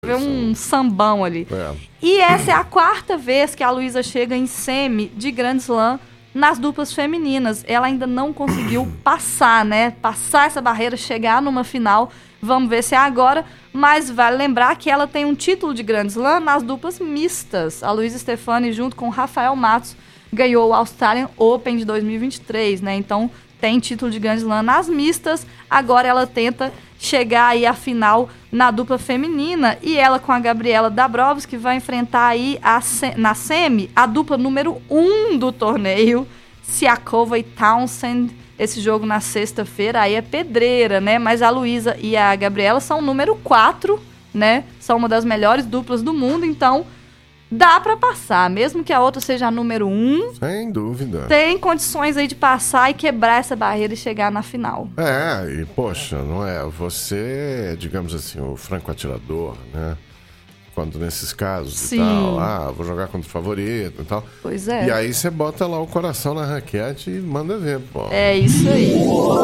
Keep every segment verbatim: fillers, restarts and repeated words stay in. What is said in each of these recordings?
um sambão ali. É. E essa é a quarta vez que a Luísa chega em semi de Grand Slam nas duplas femininas. Ela ainda não conseguiu passar, né? Passar essa barreira, chegar numa final. Vamos ver se é agora. Mas vale lembrar que ela tem um título de Grand Slam nas duplas mistas. A Luísa Stefani, junto com o Rafael Matos, ganhou o Australian Open de dois mil e vinte e três, né? Então, tem título de Grand Slam nas mistas. Agora ela tenta chegar aí à final na dupla feminina. E ela com a Gabriela Dabrowski vai enfrentar aí a, na semi a dupla número um do torneio, Siakova e Townsend. Esse jogo na sexta-feira aí é pedreira, né? Mas a Luísa e a Gabriela são número quatro, né? São uma das melhores duplas do mundo, então dá pra passar, mesmo que a outra seja a número um. Sem dúvida. Tem condições aí de passar e quebrar essa barreira e chegar na final. É, e poxa, não é? Você, digamos assim, o franco atirador, né? Quando nesses casos Sim. e tal, ah, vou jogar contra o favorito e tal. Pois é. E aí você bota lá o coração na raquete e manda ver, pô. É isso aí.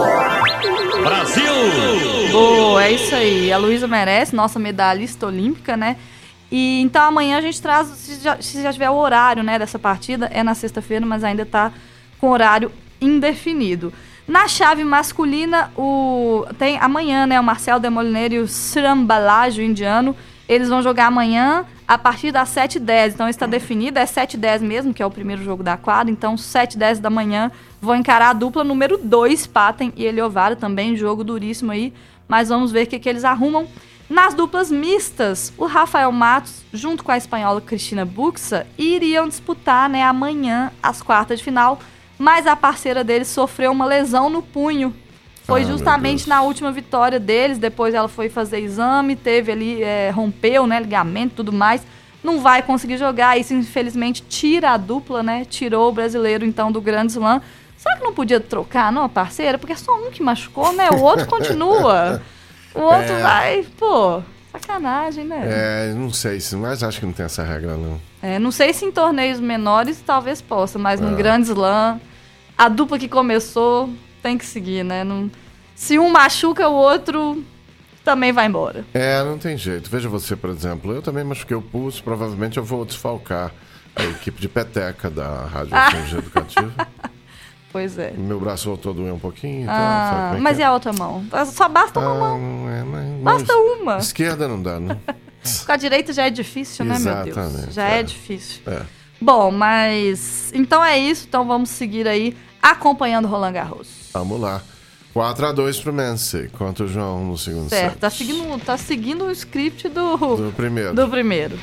Brasil! Boa, é isso aí. A Luísa merece, nossa medalhista olímpica, né? E então amanhã a gente traz, se já, se já tiver o horário, né, dessa partida, é na sexta-feira, mas ainda tá com horário indefinido. Na chave masculina, o, tem amanhã, né, o Marcel Demoliner e o Sriram Balaji, o indiano, eles vão jogar amanhã a partir das sete e dez, então está definido, é sete e dez mesmo, que é o primeiro jogo da quadra, então sete e dez da manhã vão encarar a dupla número dois, Patten e Eliovara, também jogo duríssimo aí, mas vamos ver o que, que eles arrumam. Nas duplas mistas, o Rafael Matos, junto com a espanhola Cristina Buxa, iriam disputar, né, amanhã as quartas de final, mas a parceira deles sofreu uma lesão no punho. Foi Ah, justamente na última vitória deles, depois ela foi fazer exame, teve ali, é, rompeu, né, ligamento e tudo mais, não vai conseguir jogar, isso infelizmente tira a dupla, né, tirou o brasileiro então do Grand Slam. Será que não podia trocar, não, a parceira? Porque é só um que machucou, né, o outro continua. O outro É. vai, pô, sacanagem, né? É, não sei, mas acho que não tem essa regra, não. É, não sei se em torneios menores talvez possa, mas num É. Grand Slam, a dupla que começou tem que seguir, né? Não, se um machuca, o outro também vai embora. É, não tem jeito. Veja você, por exemplo, eu também machuquei o pulso, provavelmente eu vou desfalcar a equipe de peteca da Rádio F M G Educativa. Pois é. Meu braço voltou a doer um pouquinho, então, Ah, sabe como é mas que e é? a outra mão? Só basta uma Ah, mão. não é, mas, Basta mas uma. Esquerda não dá, né? Com a direita já é difícil, né, meu Deus? Exatamente, Já é, é. difícil. É. Bom, mas então é isso. Então vamos seguir aí acompanhando Roland Garros. Vamos lá. quatro a dois pro Mansi, contra o João no segundo Certo, set. tá seguindo, tá seguindo o script do, Do primeiro. do primeiro.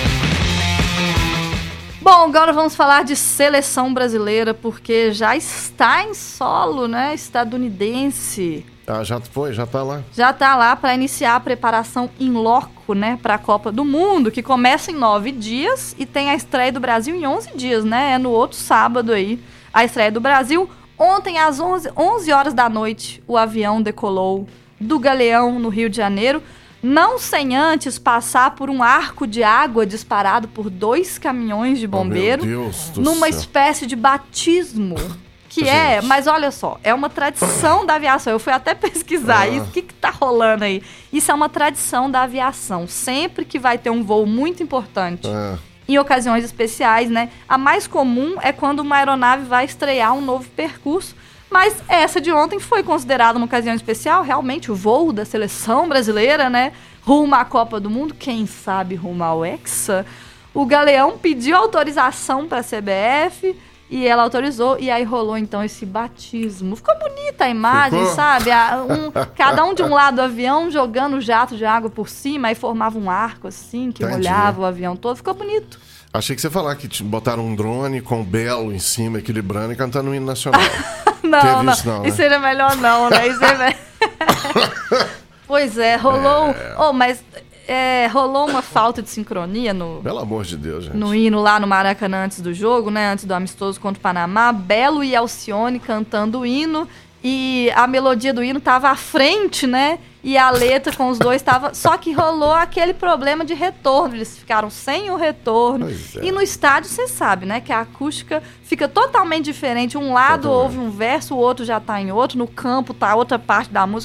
Bom, agora vamos falar de seleção brasileira, porque já está em solo, né, estadunidense. Ah, já foi, já tá lá. Já tá lá para iniciar a preparação in loco, né, para a Copa do Mundo, que começa em nove dias e tem a estreia do Brasil em onze dias, né, é no outro sábado aí, a estreia do Brasil. Ontem, às onze, onze horas da noite, o avião decolou do Galeão, no Rio de Janeiro, não sem antes passar por um arco de água disparado por dois caminhões de bombeiro, Oh, meu Deus do numa céu. espécie de batismo, que Gente. é, mas olha só, é uma tradição da aviação. Eu fui até pesquisar Ah. isso, o que que tá rolando aí? Isso é uma tradição da aviação. Sempre que vai ter um voo muito importante, Ah, em ocasiões especiais, né? A mais comum é quando uma aeronave vai estrear um novo percurso, mas essa de ontem foi considerada uma ocasião especial, realmente o voo da seleção brasileira, né? Rumo à Copa do Mundo, quem sabe rumo ao Hexa. O Galeão pediu autorização para a C B F e ela autorizou, e aí rolou então esse batismo. Ficou bonita a imagem, Ficou? sabe? A- um- cada um de um lado do avião jogando jato de água por cima, aí formava um arco assim, que Entendi. molhava o avião todo. Ficou bonito. achei que você ia falar que te- botaram um drone com o Belo em cima, equilibrando e cantando o hino nacional. Não, Teve não. isso não, né? Isso seria melhor não, né? Isso é me- Pois é, rolou... Oh, mas é, rolou uma falta de sincronia no, Pelo amor de Deus, gente. no hino lá no Maracanã antes do jogo, né? Antes do amistoso contra o Panamá. Belo e Alcione cantando o hino. E a melodia do hino tava à frente, né? E a letra com os dois tava... Só que rolou aquele problema de retorno. Eles ficaram sem o retorno. Pois é. E no estádio, você sabe, né? Que a acústica fica totalmente diferente. Um lado Totalmente. ouve um verso, o outro já tá em outro. No campo tá outra parte da música.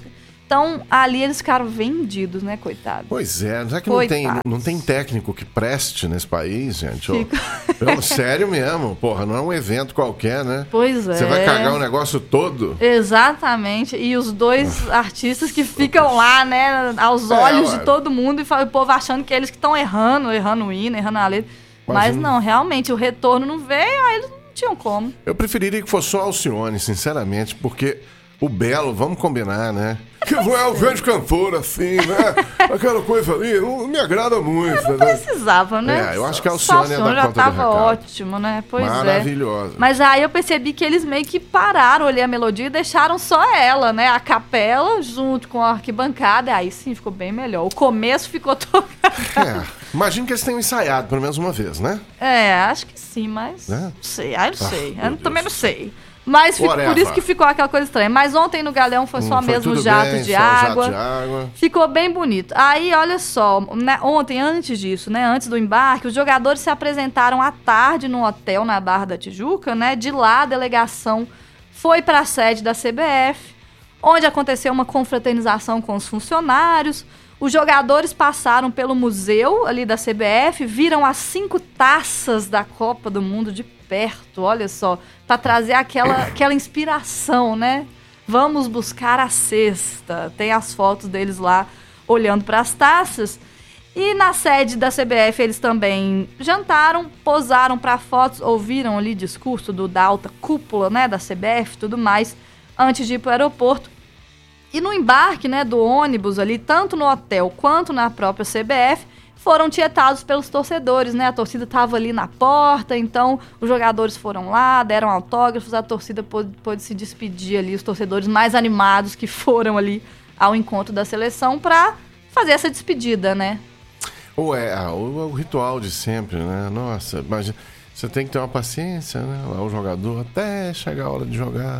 Então, ali eles ficaram vendidos, né, coitado? Pois é, já que não tem, não tem técnico que preste nesse país, gente. Ó, pelo, sério mesmo, porra, não é um evento qualquer, né? Pois é. Você vai cagar o negócio todo. Exatamente. E os dois artistas que ficam lá, né, aos olhos é, de todo mundo, e o povo achando que eles que estão errando, errando o hino, errando a letra. Mas não, realmente, o retorno não veio, aí eles não tinham como. Eu preferiria que fosse só Alcione, sinceramente, porque o Belo, vamos combinar, né? Que não é o grande cantor, assim, né? Aquela coisa ali, não me agrada muito. Não precisava, né? É, eu acho que a Alcione ia dar conta do recado. Já tava ótimo, né? Pois Maravilhosa. É. Mas aí eu percebi que eles meio que pararam ali a melodia e deixaram só ela, né? A capela junto com a arquibancada. E aí sim, ficou bem melhor. O começo ficou todo... É, imagino que eles tenham ensaiado pelo menos uma vez, né? É, acho que sim, mas... É? Não sei, aí não sei. Ah, eu também não sei. Mas fico, por isso que ficou aquela coisa estranha. Mas ontem no Galeão foi só hum, foi mesmo jato, bem, de água. jato de água. Ficou bem bonito. Aí, olha só, né, ontem, antes disso, né, antes do embarque, os jogadores se apresentaram à tarde no hotel na Barra da Tijuca, né? De lá, a delegação foi para a sede da C B F, onde aconteceu uma confraternização com os funcionários. Os jogadores passaram pelo museu ali da C B F, viram as cinco taças da Copa do Mundo de perto, olha só, para trazer aquela, aquela inspiração, né? Vamos buscar a cesta. Tem as fotos deles lá olhando para as taças. E na sede da C B F eles também jantaram, posaram para fotos, ouviram ali discurso do, da alta cúpula, né, da C B F e tudo mais, antes de ir para o aeroporto. E no embarque, né, do ônibus ali, tanto no hotel quanto na própria C B F, foram tietados pelos torcedores, né? A torcida estava ali na porta, então os jogadores foram lá, deram autógrafos, a torcida pôde, pôde se despedir ali, os torcedores mais animados que foram ali ao encontro da seleção para fazer essa despedida, né? Ou é, o, o ritual de sempre, né? Nossa, mas você tem que ter uma paciência, né? Lá o jogador até chegar a hora de jogar.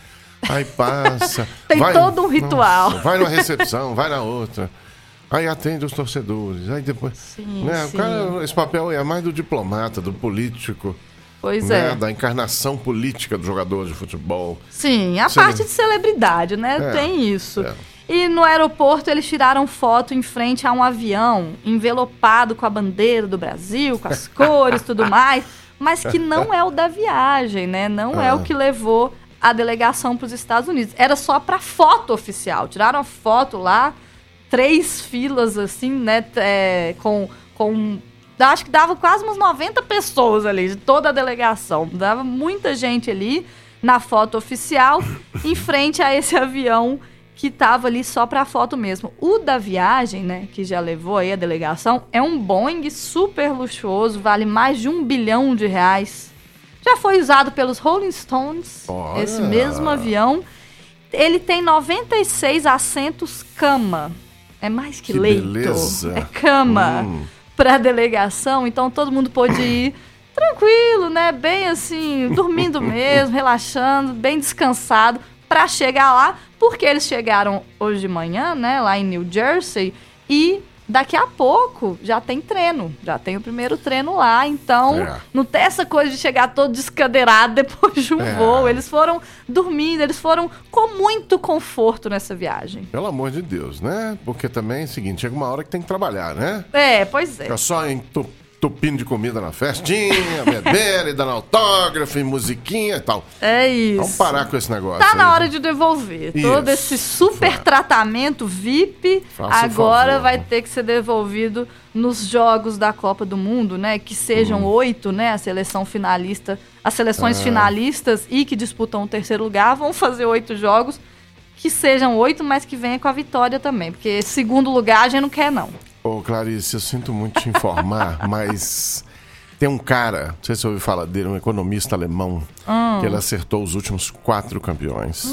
Aí passa. Tem vai, todo um ritual. Nossa, vai numa recepção, vai na outra. Aí atende os torcedores. Aí depois. Sim, né? sim. O cara, esse papel é mais do diplomata, do político. Pois né? é. Da encarnação política do jogador de futebol. Sim, a Você parte não... de celebridade, né? É, tem isso. É. E no aeroporto eles tiraram foto em frente a um avião envelopado com a bandeira do Brasil, com as cores e tudo mais, mas que não é o da viagem, né? Não é Ah. o que levou a delegação para os Estados Unidos. Era só para foto oficial. Tiraram a foto lá, três filas assim, né? É, com, com... Acho que dava quase umas noventa pessoas ali, de toda a delegação. Dava muita gente ali na foto oficial, em frente a esse avião que tava ali só pra foto mesmo. O da viagem, né, que já levou aí a delegação, é um Boeing super luxuoso, vale mais de um bilhão de reais. Já foi usado pelos Rolling Stones, Olha. esse mesmo avião. Ele tem noventa e seis assentos cama. É mais que, Que leito. beleza. É cama Hum. pra delegação, então todo mundo pôde ir tranquilo, né, bem assim, dormindo mesmo, relaxando, bem descansado, pra chegar lá, porque eles chegaram hoje de manhã, né, lá em New Jersey, e daqui a pouco já tem treino, já tem o primeiro treino lá, então É. não tem essa coisa de chegar todo descadeirado depois de um É. voo, eles foram dormindo, eles foram com muito conforto nessa viagem. Pelo amor de Deus, né? Porque também é o seguinte, chega uma hora que tem que trabalhar, né? É, pois é. Fica só entupindo de comida na festinha, bebendo e dando autógrafo e musiquinha e tal. É isso. Vamos parar com esse negócio. Tá aí. na hora de devolver. Isso. Todo esse super Fa- tratamento V I P Faça o agora favor. vai ter que ser devolvido nos jogos da Copa do Mundo, né? Que sejam Hum. oito, né? A seleção finalista, as seleções Ah. finalistas e que disputam o terceiro lugar vão fazer oito jogos. Que sejam oito, mas que venha com a vitória também. Porque segundo lugar a gente não quer, não. Ô, Clarice, eu sinto muito te informar, mas tem um cara, não sei se você ouviu falar dele, um economista alemão, Hum. que ele acertou os últimos quatro campeões.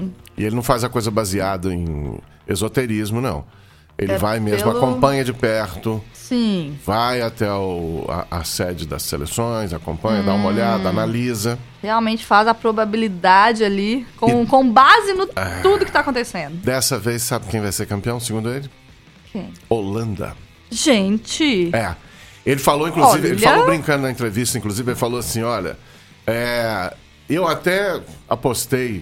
E ele não faz a coisa baseada em esoterismo, não. Ele É vai mesmo, pelo- acompanha de perto, Sim. vai até o- a, a sede das seleções, acompanha, dá Hum. uma olhada, analisa. Realmente faz a probabilidade ali, com, com base no tudo que tá acontecendo. Dessa vez, sabe quem vai ser campeão, segundo ele? Quem? Holanda. Gente... É. Ele falou, inclusive, ele Olha. falou brincando na entrevista, inclusive, ele falou assim, olha, é, eu até apostei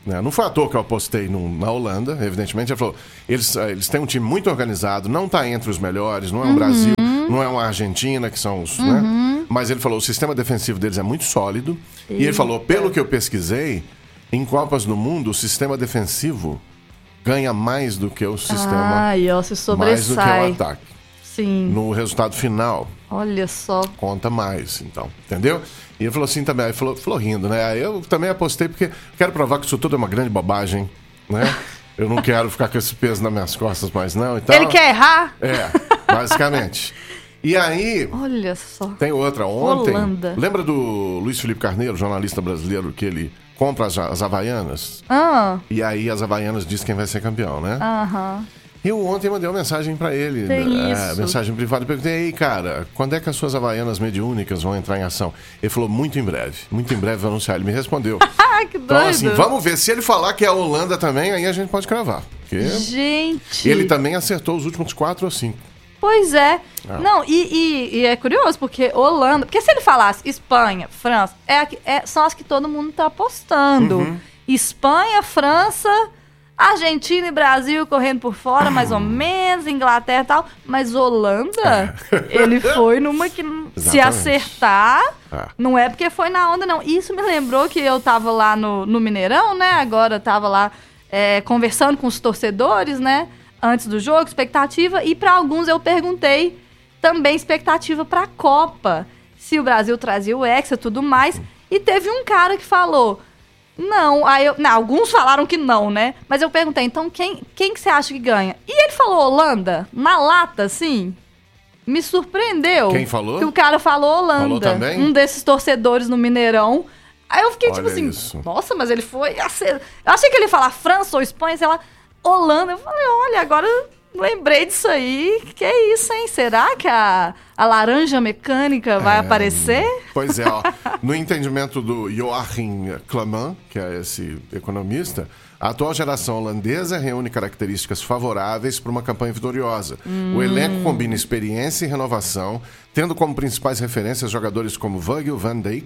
Né? Não foi à toa que eu apostei no, na Holanda, evidentemente. Ele falou, eles, eles têm um time muito organizado, não está entre os melhores, não é um uhum. Brasil, não é uma Argentina, que são os... Uhum. Né? Mas ele falou, o sistema defensivo deles é muito sólido. Eita. E ele falou, pelo que eu pesquisei, em Copas do Mundo, o sistema defensivo ganha mais do que o sistema... Ai, ó, se sobressai. Mais do que o ataque. Sim. No resultado final. Olha só. Conta mais, então. Entendeu? E ele falou assim também, aí falou, falou rindo, né? Aí eu também apostei porque quero provar que isso tudo é uma grande bobagem, né? Eu não quero ficar com esse peso nas minhas costas mais não e tal. Ele quer errar? É, basicamente. E aí... Olha só. Tem outra ontem. Holanda. Lembra do Luiz Felipe Carneiro, jornalista brasileiro, que ele compra as, as Havaianas? Ah. E aí as Havaianas diz quem vai ser campeão, né? Aham. Eu ontem mandei uma mensagem pra ele, Tem é, isso. mensagem privada, perguntei, ei, cara, quando é que as suas Havaianas mediúnicas vão entrar em ação? Ele falou, muito em breve, muito em breve vai anunciar. Ele me respondeu. Ah, que doido. Então, assim, vamos ver, se ele falar que é a Holanda também, aí a gente pode cravar. Porque gente! Ele também acertou os últimos quatro ou cinco. Pois é. Ah. Não, e, e, e é curioso, porque Holanda... Porque se ele falasse Espanha, França, é, a que- é- são as que todo mundo tá apostando. Uhum. Espanha, França... Argentina e Brasil correndo por fora, mais ou menos, Inglaterra e tal. Mas Holanda, ele foi numa que se Exatamente. acertar, Ah. não é porque foi na onda, não. Isso me lembrou que eu tava lá no, no Mineirão, né? Agora tava lá é, conversando com os torcedores, né? Antes do jogo, expectativa. E para alguns eu perguntei também expectativa pra Copa. Se o Brasil trazia o Hexa e tudo mais. E teve um cara que falou... Não, aí eu, não, alguns falaram que não, né? Mas eu perguntei, então quem, quem que você acha que ganha? E ele falou Holanda, na lata, assim. Me surpreendeu. Quem falou? Que o cara falou Holanda. Falou também? Um desses torcedores no Mineirão. Aí eu fiquei Olha tipo assim, isso. nossa, mas ele foi... acer- Eu achei que ele ia falar França ou Espanha, sei lá, Holanda. Eu falei, olha, agora eu lembrei disso aí. Que é isso, hein? Será que a, a laranja mecânica vai É, aparecer? Pois é, ó. No entendimento do Joachim Clement, que é esse economista, a atual geração holandesa reúne características favoráveis para uma campanha vitoriosa. Hum. O elenco combina experiência e renovação, tendo como principais referências jogadores como Virgil van Dijk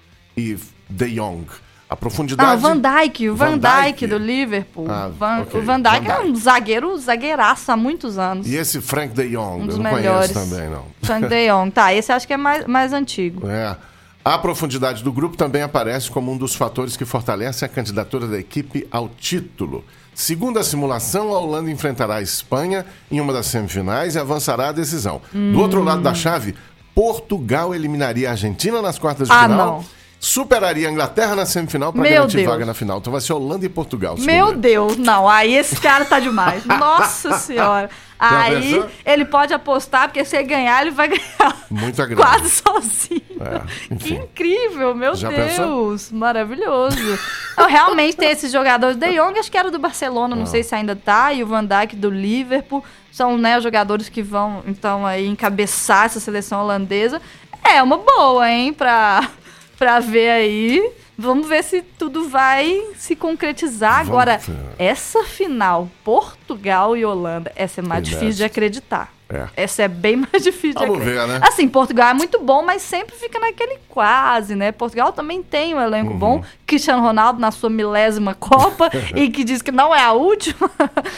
e De Jong. A profundidade... Ah, o Van Dijk, o Van, Van Dijk Dijk. do Liverpool. Ah, Van- ok. O Van Dijk Van é um Dijk. zagueiro, zagueiraço há muitos anos. E esse Frank De Jong, Um dos eu não melhores. conheço também, não. Frank de Jong. Tá, esse eu acho que é mais, mais antigo. É. A profundidade do grupo também aparece como um dos fatores que fortalece a candidatura da equipe ao título. Segundo a simulação, a Holanda enfrentará a Espanha em uma das semifinais e avançará à decisão. Hum. Do outro lado da chave, Portugal eliminaria a Argentina nas quartas de Ah, final. não. Superaria a Inglaterra na semifinal para Meu garantir Deus. vaga na final. Então vai ser Holanda e Portugal. segundo Meu ele. Deus, não. Aí esse cara tá demais. Nossa senhora. Aí pensou? ele pode apostar, porque se ele ganhar, ele vai ganhar Muita grana. quase sozinho. É, Que enfim. incrível, meu Já Deus. Maravilhoso. Não, realmente tem esses jogadores. De Jong, acho que era do Barcelona, não sei se ainda tá. E o Van Dijk do Liverpool. São, né, os jogadores que vão, então, aí encabeçar essa seleção holandesa. É uma boa, hein, pra, pra ver aí. Vamos ver se tudo vai se concretizar. Vamos Agora, ver. essa final, Portugal e Holanda, essa é mais Inédito. difícil de acreditar. É. Essa é bem mais difícil Vamos de acreditar. ver, né? Assim, Portugal é muito bom, mas sempre fica naquele quase, né? Portugal também tem um elenco Uhum. bom. Cristiano Ronaldo na sua milésima Copa e que diz que não é a última.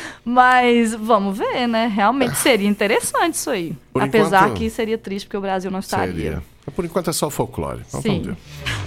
Mas vamos ver, né? Realmente seria interessante isso aí. Por Apesar enquanto, que seria triste porque o Brasil não estaria. Seria. Por enquanto é só folclore. Então, Sim. vamos ver.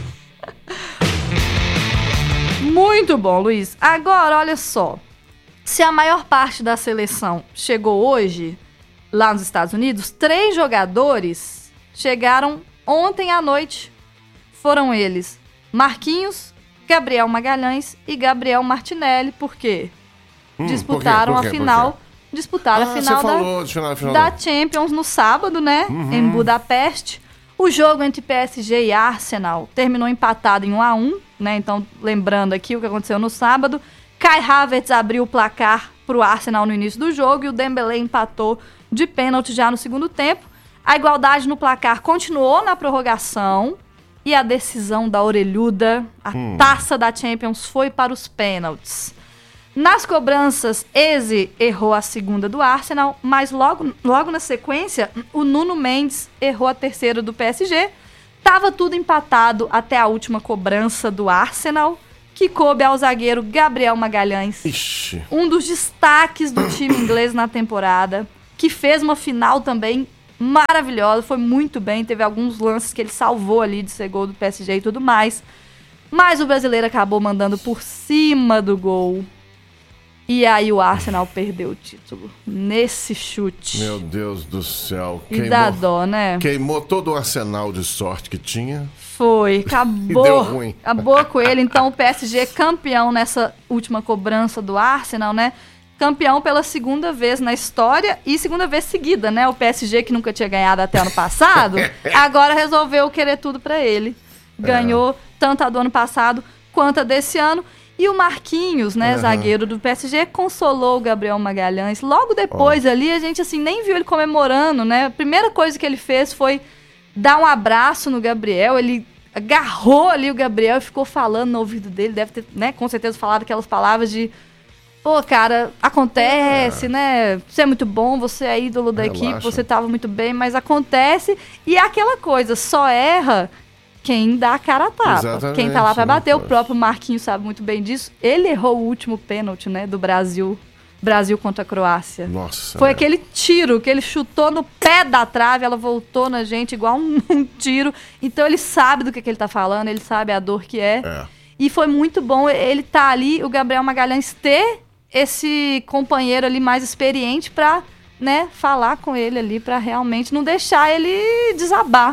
Muito bom, Luiz. Agora, olha só. Se a maior parte da seleção chegou hoje, lá nos Estados Unidos, três jogadores chegaram ontem à noite. Foram eles Marquinhos, Gabriel Magalhães e Gabriel Martinelli. Por quê? Hum, Disputaram por quê? a Por quê? Por final. quê? Disputaram Ah, a final você da, falou de final, final da da- Champions no sábado, né? Uhum. Em Budapeste. O jogo entre P S G e Arsenal terminou empatado em um a um, né? Então, lembrando aqui o que aconteceu no sábado. Kai Havertz abriu o placar pro Arsenal no início do jogo e o Dembélé empatou de pênalti já no segundo tempo. A igualdade no placar continuou na prorrogação e a decisão da orelhuda, a Hum. taça da Champions, foi para os pênaltis. Nas cobranças, Eze errou a segunda do Arsenal, mas logo, logo na sequência, o Nuno Mendes errou a terceira do P S G. Tava tudo empatado até a última cobrança do Arsenal. que coube ao zagueiro Gabriel Magalhães. Ixi. Um dos destaques do time inglês na temporada, que fez uma final também maravilhosa, foi muito bem, teve alguns lances que ele salvou ali de ser gol do P S G e tudo mais. Mas o brasileiro acabou mandando por cima do gol. E aí o Arsenal perdeu o título. Nesse chute. Meu Deus do céu. E queimou, dá dó, né? Queimou todo o arsenal de sorte que tinha. Foi. Acabou. E deu ruim. Acabou com ele. Então o P S G campeão nessa última cobrança do Arsenal, né? Campeão pela segunda vez na história e segunda vez seguida, né? O P S G, que nunca tinha ganhado até ano passado, agora resolveu querer tudo pra ele. Ganhou é. tanto a do ano passado quanto a desse ano. E o Marquinhos, né, uhum. zagueiro do P S G, consolou o Gabriel Magalhães. Logo depois oh. ali, a gente assim nem viu ele comemorando, né? A primeira coisa que ele fez foi dar um abraço no Gabriel. Ele agarrou ali o Gabriel e ficou falando no ouvido dele. Deve ter, né, com certeza falado aquelas palavras de... Pô, cara, acontece, é. né? Você é muito bom, você é ídolo da Relaxa. equipe, você tava muito bem, mas acontece. E é aquela coisa, só erra... Quem dá a cara a tapa. Exatamente, quem tá lá pra bater. O próprio Marquinhos sabe muito bem disso. Ele errou o último pênalti, né? Do Brasil. Brasil contra a Croácia. Nossa. Foi é. aquele tiro que ele chutou no pé da trave. Ela voltou na gente igual um, um tiro. Então ele sabe do que, que ele tá falando. Ele sabe a dor que é. é. E foi muito bom ele tá ali, o Gabriel Magalhães, ter esse companheiro ali mais experiente pra, né, falar com ele ali. Pra realmente não deixar ele desabar.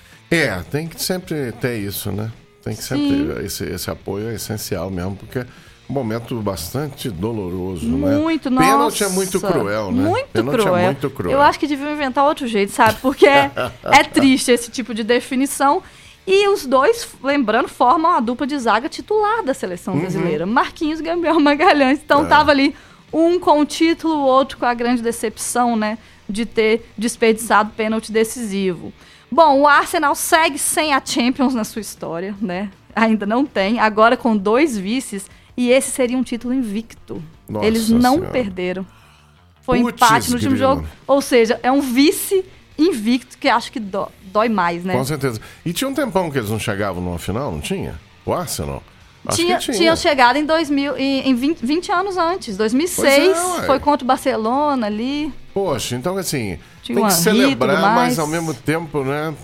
É, tem que sempre ter isso, né? Tem que sempre ter esse, esse apoio é essencial mesmo, porque é um momento bastante doloroso, muito, né? Muito, nossa. Pênalti é muito cruel, né? Muito Pênalti cruel. é muito cruel. Eu acho que deviam inventar outro jeito, sabe? Porque é, é triste esse tipo de definição. E os dois, lembrando, formam a dupla de zaga titular da seleção brasileira. Uhum. Marquinhos e Gabriel Magalhães. Então é. tava ali um com o título, o outro com a grande decepção, né? De ter desperdiçado pênalti decisivo. Bom, o Arsenal segue sem a Champions na sua história, né? Ainda não tem, agora com dois vices, e esse seria um título invicto. Nossa Eles não senhora. perderam. Foi um empate no último jogo, ou seja, é um vice invicto que acho que dó, dói mais, né? Com certeza. E tinha um tempão que eles não chegavam numa final, não tinha? O Arsenal? Acho tinha, que tinha. Tinham chegado em, dois mil, em, em vinte, vinte anos antes, dois mil e seis, é, foi contra o Barcelona ali. Poxa, então assim... Tinha tem que celebrar, mas... mas ao mesmo tempo, né?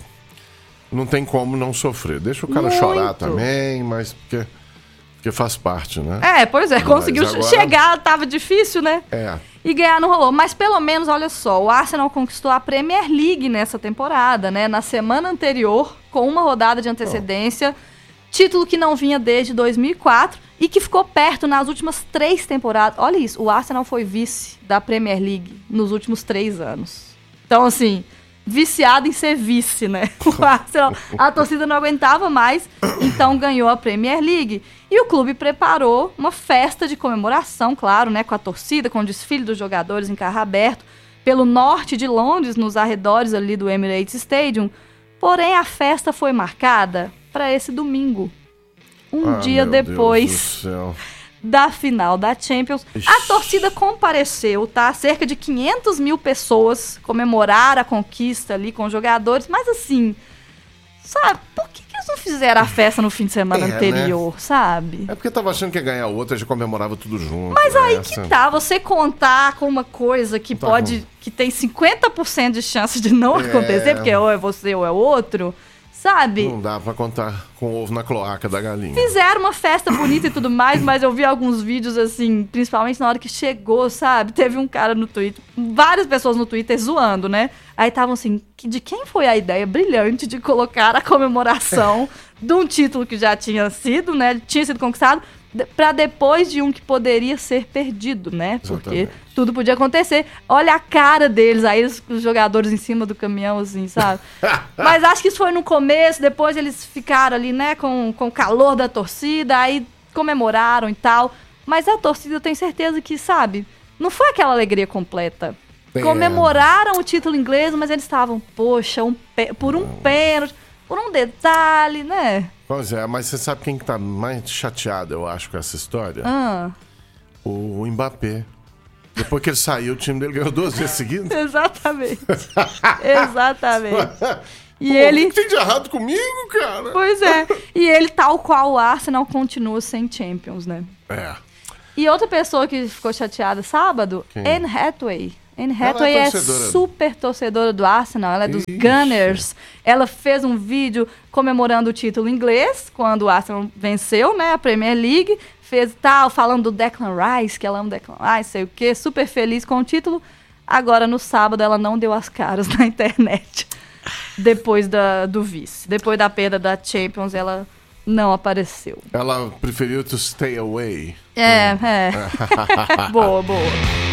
Não tem como não sofrer. Deixa o cara Muito. chorar também, mas porque, porque faz parte, né? É, pois é, mas conseguiu agora... chegar, tava difícil, né? É. E ganhar não rolou. Mas pelo menos, olha só, o Arsenal conquistou a Premier League nessa temporada, né? Na semana anterior, com uma rodada de antecedência. Oh. Título que não vinha desde dois mil e quatro e que ficou perto nas últimas três temporadas. Olha isso, o Arsenal foi vice da Premier League nos últimos três anos. Então, assim, viciado em ser vice, né? O Arsenal, a torcida não aguentava mais, então ganhou a Premier League. E o clube preparou uma festa de comemoração, claro, né? Com a torcida, com o desfile dos jogadores em carro aberto, pelo norte de Londres, nos arredores ali do Emirates Stadium. Porém, a festa foi marcada para esse domingo. Um ah, dia depois da final da Champions. Ixi. A torcida compareceu, tá? Cerca de quinhentas mil pessoas comemoraram a conquista ali com os jogadores. Mas assim, sabe, por que, que eles não fizeram a festa no fim de semana é, anterior, né? Sabe? É porque tava achando que ia ganhar outra, já comemorava tudo junto. Mas né? aí Essa... que tá, você contar com uma coisa que tá pode, ruim. que tem cinquenta por cento de chance de não é... acontecer, porque ou é você ou é outro... Sabe? Não dá pra contar com o ovo na cloaca da galinha. Fizeram uma festa bonita e tudo mais, mas eu vi alguns vídeos assim, principalmente na hora que chegou, sabe? Teve um cara no Twitter, várias pessoas no Twitter zoando, né? Aí estavam assim, de quem foi a ideia brilhante de colocar a comemoração de um título que já tinha sido, né? Tinha sido conquistado, pra depois de um que poderia ser perdido, né? Porque Exatamente. tudo podia acontecer. Olha a cara deles, aí os, os jogadores em cima do caminhão, assim, sabe? Mas acho que isso foi no começo, depois eles ficaram ali, né, com, com o calor da torcida, aí comemoraram e tal. Mas a torcida, eu tenho certeza que, sabe, não foi aquela alegria completa. É. Comemoraram o título inglês, mas eles estavam, poxa, um pé, por um pênalti, por um detalhe, né? Pois é, mas você sabe quem que tá mais chateado, eu acho, com essa história? Ah. O Mbappé. Depois que ele saiu, o time dele ganhou duas vezes seguidas. Exatamente. Exatamente. E Pô, ele... O que tem de errado comigo, cara? Pois é. E ele, tal qual o Arsenal, continua sem Champions, né? É. E outra pessoa que ficou chateada sábado, Quem? Anne Hathaway. Anne Hathaway é é, torcedora. super torcedora do Arsenal, ela é dos Ixi. Gunners. Ela fez um vídeo comemorando o título inglês, quando o Arsenal venceu, né, a Premier League. Fez tal, falando do Declan Rice, que ela ama o Declan Rice, sei o quê, super feliz com o título. Agora, no sábado, ela não deu as caras na internet. Depois da, do vice. Depois da perda da Champions, ela não apareceu. Ela preferiu to stay away. É, é. Boa, boa.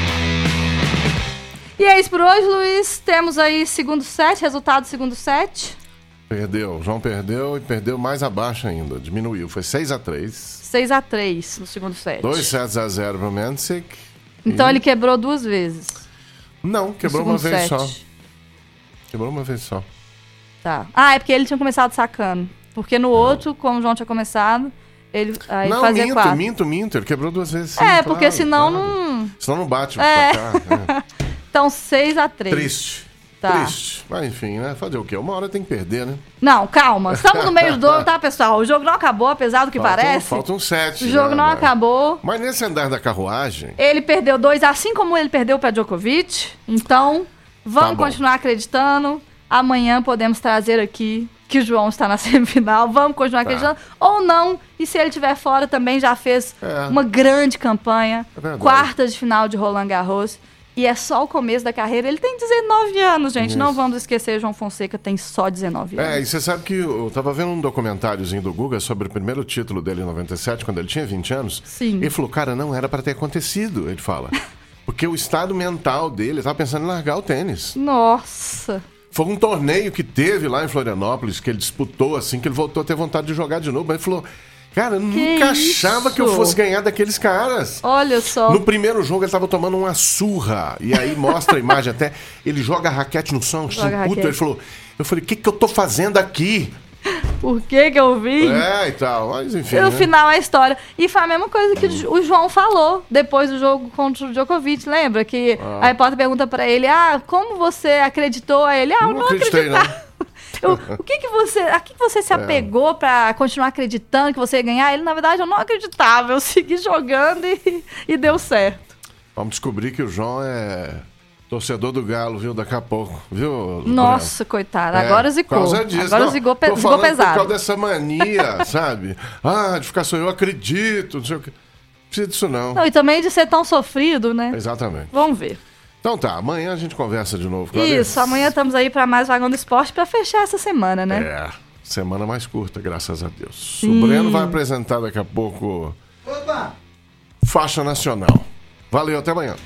E é isso por hoje, Luiz. Temos aí segundo set, resultado do segundo set. Perdeu. João perdeu e perdeu mais abaixo ainda. Diminuiu. Foi seis a três. seis a três no segundo set. dois sets a zero pro Mansik. Então e... ele quebrou duas vezes. Não, quebrou no uma segundo vez set. só. Quebrou uma vez só. Tá. Ah, é porque ele tinha começado sacando. Porque no outro, como o João tinha começado, ele aí não, fazia minto, quatro. minto, minto. Ele quebrou duas vezes. Sim, É, claro, porque senão claro. não... Senão não bate É. pra cá. É. Então seis a três. Triste. Tá. Triste. Mas enfim, né? Fazer o quê? Uma hora tem que perder, né? Não, calma. Estamos no meio do jogo, tá, pessoal? O jogo não acabou, apesar do que Faltam- parece. Falta um sete. O jogo né, não mas- acabou. Mas nesse andar da carruagem... Ele perdeu dois, assim como ele perdeu para Djokovic. Então, vamos Tá bom. continuar acreditando. Amanhã podemos trazer aqui que o João está na semifinal. Vamos continuar Tá. acreditando. Ou não. E se ele estiver fora, também já fez É. uma grande campanha. É verdade. Quartas de final de Roland Garros. E é só o começo da carreira. Ele tem dezenove anos, gente. Isso. Não vamos esquecer, João Fonseca tem só dezenove anos. É, e você sabe que eu tava vendo um documentáriozinho do Guga sobre o primeiro título dele em noventa e sete, quando ele tinha vinte anos. Sim. Ele falou, cara, não era pra ter acontecido, ele fala. Porque o estado mental dele, ele tava pensando em largar o tênis. Nossa. Foi um torneio que teve lá em Florianópolis, que ele disputou, assim, que ele voltou a ter vontade de jogar de novo. Mas ele falou, cara, eu nunca isso? achava que eu fosse ganhar daqueles caras. Olha só. No primeiro jogo ele tava tomando uma surra. E aí mostra a imagem até. Ele joga a raquete no chão, assim, Joga a puto. raquete. Ele falou, eu falei, o que que eu tô fazendo aqui? Por que que eu vim? É, e tal. Mas enfim, E no né? final é a história. E foi a mesma coisa que o João falou depois do jogo contra o Djokovic, lembra? Que Ah. a repórter pergunta pra ele, ah, como você acreditou? Aí ele, ah, eu Não não acreditei, acreditava. Eu, o que que você, a que que você se apegou pra continuar acreditando que você ia ganhar? Ele, na verdade, eu não acreditava. Eu segui jogando e, e deu certo. Vamos descobrir que o João é torcedor do Galo, viu? Daqui a pouco, viu? Nossa, coitado. É, Agora por zicou. causa disso. Agora Não, zicou, pe tô zicou falando Por pesado. causa dessa mania, sabe? Ah, de ficar só eu acredito, não sei o que. Não precisa disso, não. Não, e também de ser tão sofrido, né? Exatamente. Vamos ver. Então tá, amanhã a gente conversa de novo, Clarice. Isso, amanhã estamos aí pra mais Vagão do Esporte pra fechar essa semana, né? É, semana mais curta, graças a Deus. Sim. O Breno vai apresentar daqui a pouco Opa! Faixa Nacional. Valeu, até amanhã.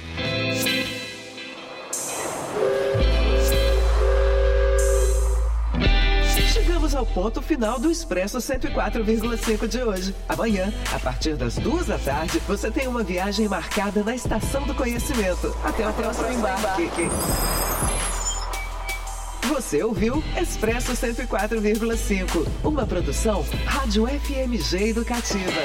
Chegamos ao ponto final do Expresso cento e quatro vírgula cinco de hoje. Amanhã, a partir das duas da tarde, você tem uma viagem marcada na Estação do Conhecimento. Até o próximo embarque. Você ouviu Expresso cento e quatro vírgula cinco, uma produção Rádio F M G Educativa.